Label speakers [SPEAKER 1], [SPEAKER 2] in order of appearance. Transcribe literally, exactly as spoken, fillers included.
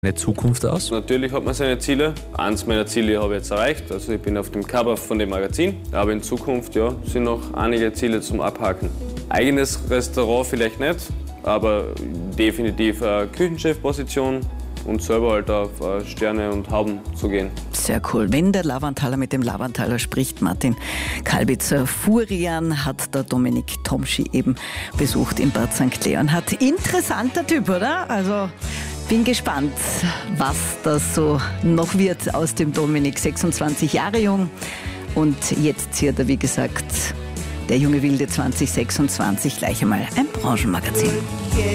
[SPEAKER 1] eine Zukunft aus?
[SPEAKER 2] Natürlich hat man seine Ziele. Eins meiner Ziele habe ich jetzt erreicht. Also ich bin auf dem Cover von dem Magazin. Aber in Zukunft ja, sind noch einige Ziele zum Abhaken. Eigenes Restaurant vielleicht nicht, aber definitiv eine Küchenchefposition und selber halt auf Sterne und Hauben zu gehen.
[SPEAKER 3] Sehr cool. Wenn der Lavanthaler mit dem Lavanthaler spricht, Martin Kalbitzer, Furian hat der Dominik Tomschi eben besucht in Bad Sankt Leon. Hat interessanter Typ, oder? Also bin gespannt, was das so noch wird aus dem Dominik. sechsundzwanzig Jahre jung und jetzt ziert er, wie gesagt, der junge Wilde zwanzig sechsundzwanzig gleich einmal ein Branchenmagazin.